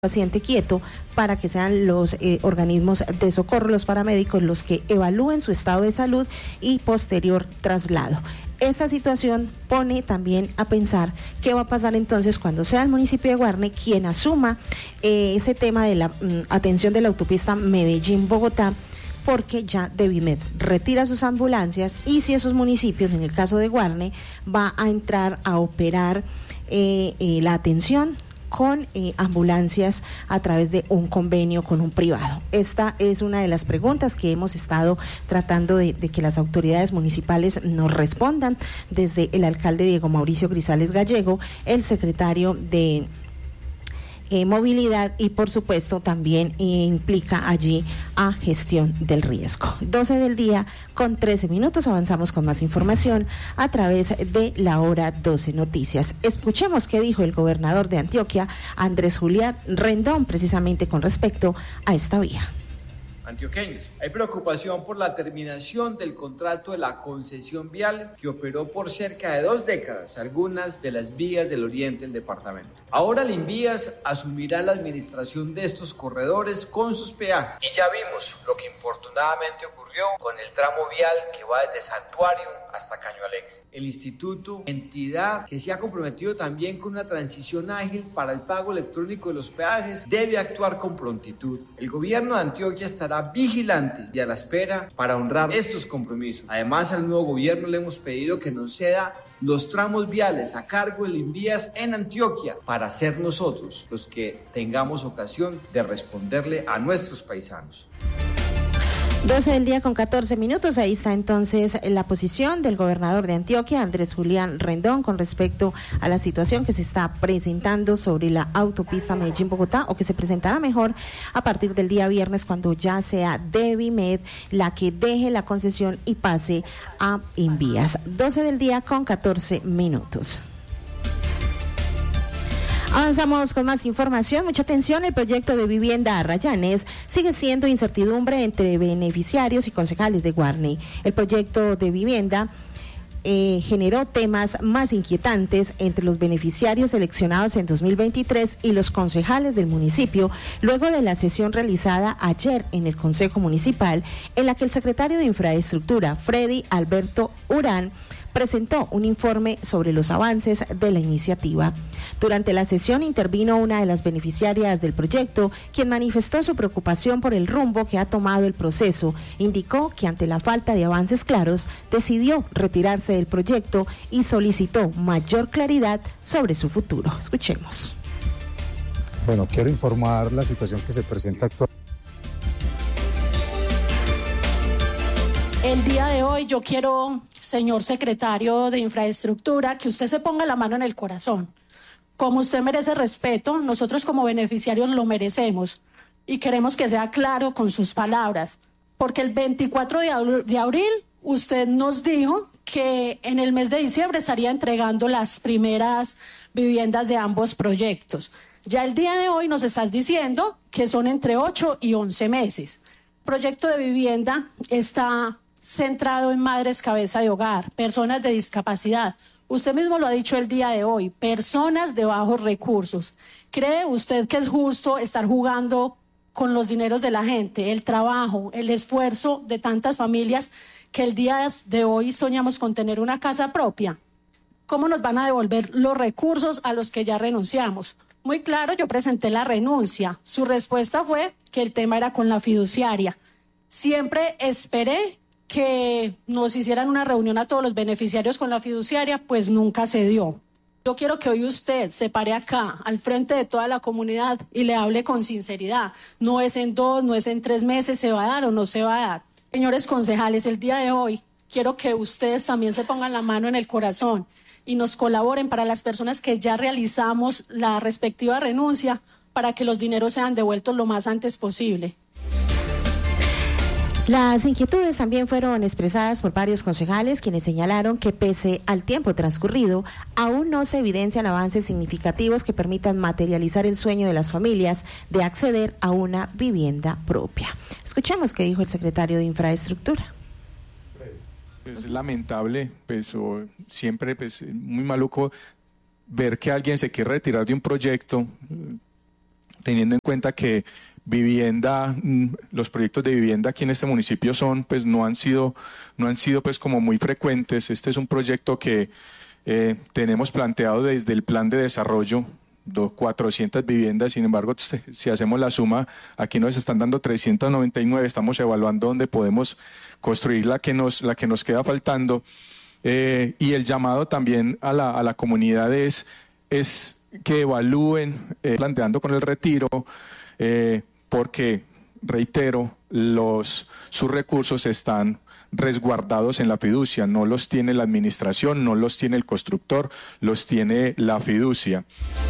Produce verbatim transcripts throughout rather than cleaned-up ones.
paciente quieto para que sean los eh, organismos de socorro, los paramédicos, los que evalúen su estado de salud y posterior traslado. Esta situación pone también a pensar qué va a pasar entonces cuando sea el municipio de Guarne quien asuma eh, ese tema de la mm, atención de la autopista Medellín-Bogotá, porque ya Devimed retira sus ambulancias y si esos municipios, en el caso de Guarne, va a entrar a operar eh, eh, la atención con eh, ambulancias a través de un convenio con un privado. Esta es una de las preguntas que hemos estado tratando de, de que las autoridades municipales nos respondan, desde el alcalde Diego Mauricio Grisales Gallego, el secretario de Eh, movilidad y por supuesto también eh, implica allí a gestión del riesgo. doce del día con trece minutos, avanzamos con más información a través de la hora doce Noticias. Escuchemos qué dijo el gobernador de Antioquia, Andrés Julián Rendón, precisamente con respecto a esta vía. Antioqueños, hay preocupación por la terminación del contrato de la concesión vial que operó por cerca de dos décadas algunas de las vías del oriente del departamento. Ahora el Invías asumirá la administración de estos corredores con sus peajes y ya vimos lo que infortunadamente ocurrió con el tramo vial que va desde Santuario hasta Caño Alegre. El instituto, entidad que se ha comprometido también con una transición ágil para el pago electrónico de los peajes, debe actuar con prontitud. El gobierno de Antioquia estará vigilante y a la espera para honrar estos compromisos. Además, al nuevo gobierno le hemos pedido que nos ceda los tramos viales a cargo del Invías en Antioquia para ser nosotros los que tengamos ocasión de responderle a nuestros paisanos. doce del día con catorce minutos, ahí está entonces la posición del gobernador de Antioquia, Andrés Julián Rendón, con respecto a la situación que se está presentando sobre la autopista Medellín-Bogotá, o que se presentará mejor a partir del día viernes, cuando ya sea Devimed la que deje la concesión y pase a Invías. doce del día con catorce minutos. Avanzamos con más información. Mucha atención, el proyecto de vivienda Arrayanes sigue siendo incertidumbre entre beneficiarios y concejales de Guarne. El proyecto de vivienda eh, generó temas más inquietantes entre los beneficiarios seleccionados en dos mil veintitrés y los concejales del municipio, luego de la sesión realizada ayer en el Consejo Municipal, en la que el secretario de Infraestructura, Freddy Alberto Urán, presentó un informe sobre los avances de la iniciativa. Durante la sesión intervino una de las beneficiarias del proyecto, quien manifestó su preocupación por el rumbo que ha tomado el proceso. Indicó que ante la falta de avances claros, decidió retirarse del proyecto y solicitó mayor claridad sobre su futuro. Escuchemos. Bueno, quiero informar la situación que se presenta actualmente. El día de hoy yo quiero, señor secretario de Infraestructura, que usted se ponga la mano en el corazón. Como usted merece respeto, nosotros como beneficiarios lo merecemos y queremos que sea claro con sus palabras, porque el veinticuatro de abril usted nos dijo que en el mes de diciembre estaría entregando las primeras viviendas de ambos proyectos. Ya el día de hoy nos estás diciendo que son entre ocho y once meses. El proyecto de vivienda está centrado en madres cabeza de hogar, personas de discapacidad. Usted mismo lo ha dicho el día de hoy, personas de bajos recursos. ¿Cree usted que es justo estar jugando con los dineros de la gente, el trabajo, el esfuerzo de tantas familias que el día de hoy soñamos con tener una casa propia? ¿Cómo nos van a devolver los recursos a los que ya renunciamos? Muy claro, yo presenté la renuncia. Su respuesta fue que el tema era con la fiduciaria. Siempre esperé que nos hicieran una reunión a todos los beneficiarios con la fiduciaria, pues nunca se dio. Yo quiero que hoy usted se pare acá, al frente de toda la comunidad, y le hable con sinceridad. No es en dos, no es en tres meses, se va a dar o no se va a dar. Señores concejales, el día de hoy quiero que ustedes también se pongan la mano en el corazón y nos colaboren para las personas que ya realizamos la respectiva renuncia, para que los dineros sean devueltos lo más antes posible. Las inquietudes también fueron expresadas por varios concejales, quienes señalaron que pese al tiempo transcurrido, aún no se evidencian avances significativos que permitan materializar el sueño de las familias de acceder a una vivienda propia. Escuchamos qué dijo el secretario de Infraestructura. Es lamentable, pues, o siempre pues, muy maluco ver que alguien se quiere retirar de un proyecto teniendo en cuenta que vivienda, los proyectos de vivienda aquí en este municipio son, pues no han sido, no han sido pues como muy frecuentes. Este es un proyecto que eh, tenemos planteado desde el plan de desarrollo, cuatrocientas viviendas, sin embargo, si hacemos la suma, aquí nos están dando trescientas noventa y nueve, estamos evaluando dónde podemos construir la que nos, la que nos queda faltando, eh, y el llamado también a la, a la comunidad es, es que evalúen, eh, planteando con el retiro, eh, porque, reitero, los, sus recursos están resguardados en la fiducia, no los tiene la administración, no los tiene el constructor, los tiene la fiducia.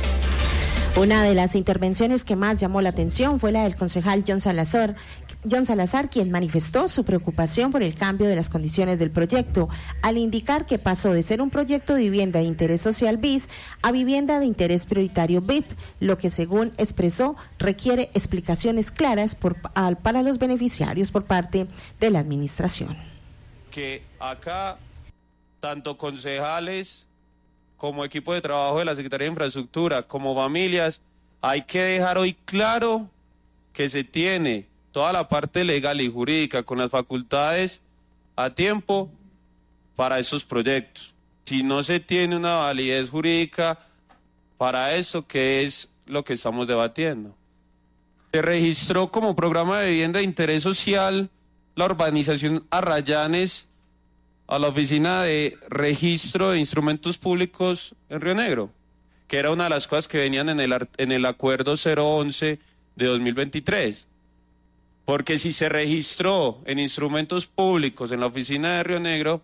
Una de las intervenciones que más llamó la atención fue la del concejal John Salazar, John Salazar, quien manifestó su preocupación por el cambio de las condiciones del proyecto, al indicar que pasó de ser un proyecto de vivienda de interés social bis a vivienda de interés prioritario V I P, lo que, según expresó, requiere explicaciones claras por, al, para los beneficiarios por parte de la administración. Que acá, tanto concejales como equipo de trabajo de la Secretaría de Infraestructura, como familias, hay que dejar hoy claro que se tiene toda la parte legal y jurídica con las facultades a tiempo para esos proyectos. Si no se tiene una validez jurídica para eso, ¿qué es lo que estamos debatiendo? Se registró como programa de vivienda de interés social la urbanización Arrayanes a la Oficina de Registro de Instrumentos Públicos en Río Negro, que era una de las cosas que venían en el, en el acuerdo cero once de dos mil veintitrés. Porque si se registró en instrumentos públicos en la Oficina de Río Negro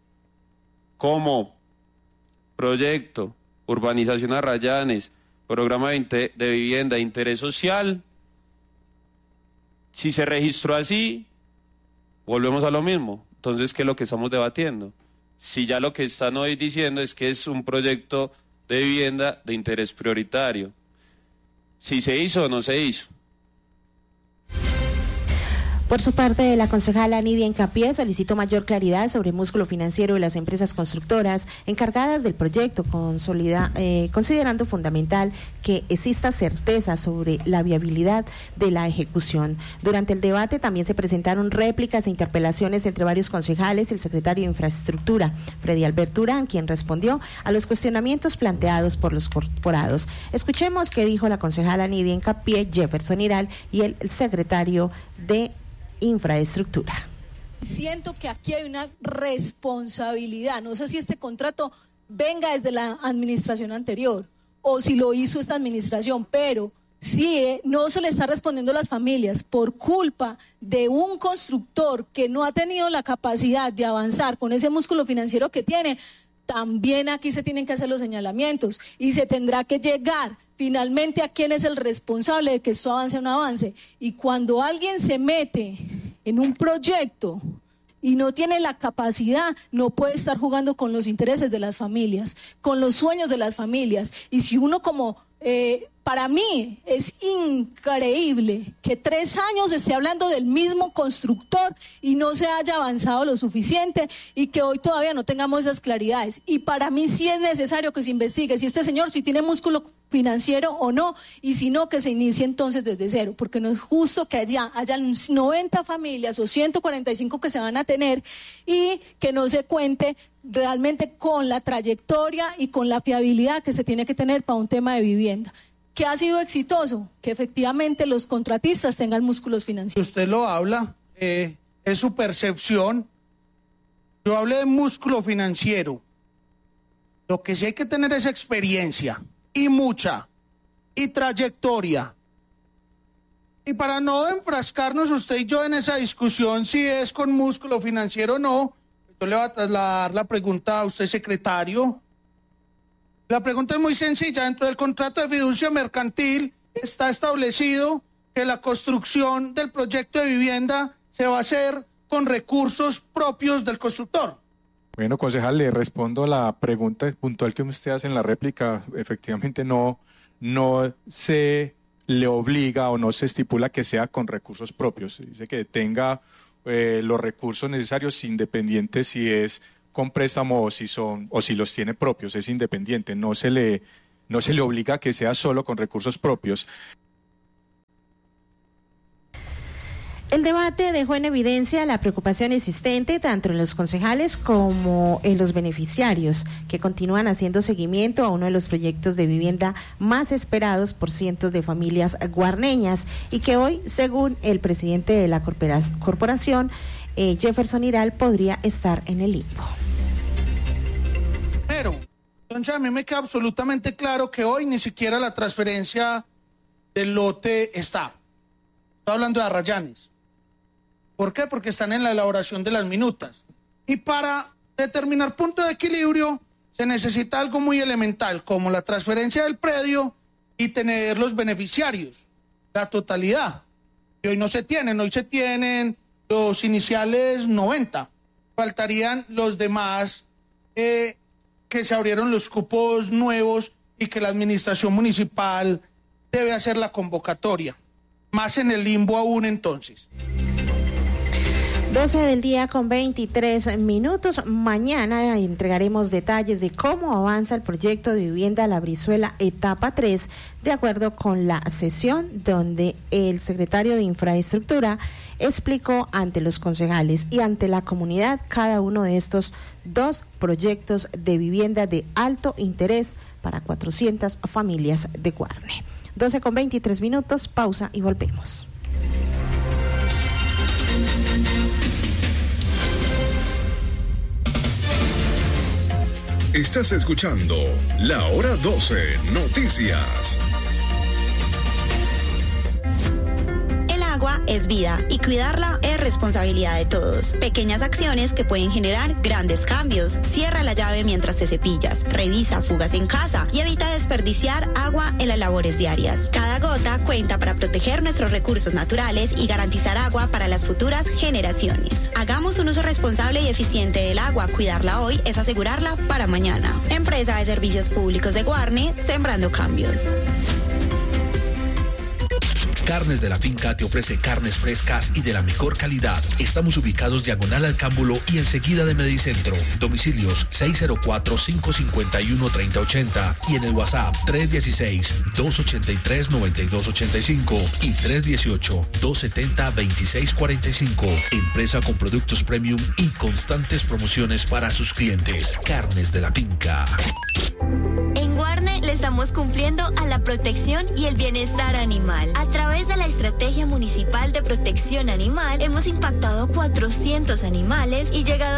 como proyecto, urbanización Arrayanes, programa de, de vivienda de interés social, si se registró así, volvemos a lo mismo. Entonces, ¿qué es lo que estamos debatiendo? Si ya lo que están hoy diciendo es que es un proyecto de vivienda de interés prioritario. Si se hizo o no se hizo. Por su parte, la concejala Nidia Hincapié solicitó mayor claridad sobre el músculo financiero de las empresas constructoras encargadas del proyecto, consolida, eh, considerando fundamental que exista certeza sobre la viabilidad de la ejecución. Durante el debate también se presentaron réplicas e interpelaciones entre varios concejales y el secretario de Infraestructura, Freddy Alberto Urán, quien respondió a los cuestionamientos planteados por los corporados. Escuchemos qué dijo la concejala Nidia Hincapié, Jefferson Iral, y el, el secretario de Infraestructura. Siento que aquí hay una responsabilidad. No sé si este contrato venga desde la administración anterior o si lo hizo esta administración, pero si eh, no se le está respondiendo a las familias por culpa de un constructor que no ha tenido la capacidad de avanzar con ese músculo financiero que tiene, también aquí se tienen que hacer los señalamientos y se tendrá que llegar finalmente a quién es el responsable de que esto avance o no avance. Y cuando alguien se mete en un proyecto y no tiene la capacidad, no puede estar jugando con los intereses de las familias, con los sueños de las familias. Y si uno como... Eh, para mí es increíble que tres años esté hablando del mismo constructor y no se haya avanzado lo suficiente y que hoy todavía no tengamos esas claridades. Y para mí sí es necesario que se investigue si este señor si tiene músculo financiero o no, y si no, que se inicie entonces desde cero, porque no es justo que allá hayan noventa familias o ciento cuarenta y cinco que se van a tener y que no se cuente realmente con la trayectoria y con la fiabilidad que se tiene que tener para un tema de vivienda. ¿Qué ha sido exitoso? Que efectivamente los contratistas tengan músculos financieros. Usted lo habla, eh, es su percepción. Yo hablé de músculo financiero. Lo que sí hay que tener es experiencia, y mucha, y trayectoria. Y para no enfrascarnos usted y yo en esa discusión si es con músculo financiero o no, yo le voy a trasladar la pregunta a usted, secretario. La pregunta es muy sencilla. Dentro del contrato de fiducia mercantil está establecido que la construcción del proyecto de vivienda se va a hacer con recursos propios del constructor. Bueno, concejal, le respondo a la pregunta puntual que usted hace en la réplica. Efectivamente no, no se le obliga o no se estipula que sea con recursos propios. Dice que tenga eh, los recursos necesarios independientes si es con préstamo o si son o si los tiene propios, es independiente, no se le no se le obliga a que sea solo con recursos propios. El debate dejó en evidencia la preocupación existente tanto en los concejales como en los beneficiarios, que continúan haciendo seguimiento a uno de los proyectos de vivienda más esperados por cientos de familias guarneñas y que hoy, según el presidente de la corporación, eh, Jefferson Iral, podría estar en el limbo. Pero, entonces a mí me queda absolutamente claro que hoy ni siquiera la transferencia del lote está. Estoy hablando de Arrayanes. ¿Por qué? Porque están en la elaboración de las minutas. Y para determinar punto de equilibrio se necesita algo muy elemental, como la transferencia del predio y tener los beneficiarios, la totalidad. Y hoy no se tienen, hoy se tienen los iniciales noventa. Faltarían los demás eh, que se abrieron los cupos nuevos y que la administración municipal debe hacer la convocatoria. Más en el limbo aún entonces. doce del día con veintitrés minutos. Mañana entregaremos detalles de cómo avanza el proyecto de vivienda La Brizuela etapa tres, de acuerdo con la sesión donde el secretario de Infraestructura explicó ante los concejales y ante la comunidad cada uno de estos dos proyectos de vivienda de alto interés para cuatrocientas familias de Guarne. doce con veintitrés minutos, pausa y volvemos. Estás escuchando La Hora doce Noticias. El agua es vida y cuidarla es responsabilidad de todos. Pequeñas acciones que pueden generar grandes cambios. Cierra la llave mientras te cepillas, revisa fugas en casa y evita desperdiciar agua en las labores diarias. Cada gota cuenta para proteger nuestros recursos naturales y garantizar agua para las futuras generaciones. Hagamos un uso responsable y eficiente del agua. Cuidarla hoy es asegurarla para mañana. Empresa de Servicios Públicos de Guarne, sembrando cambios. Carnes de la Finca te ofrece carnes frescas y de la mejor calidad. Estamos ubicados diagonal al Cámbulo y enseguida de Medicentro. Domicilios seis cero cuatro, cinco cinco uno, tres cero ocho cero y en el WhatsApp tres uno seis, dos ocho tres, nueve dos ocho cinco y tres uno ocho, dos siete cero, dos seis cuatro cinco. Empresa con productos premium y constantes promociones para sus clientes. Carnes de la Finca. En Guarne le estamos cumpliendo a la protección y el bienestar animal. A través de la Estrategia Municipal de Protección Animal hemos impactado cuatrocientos animales y llegado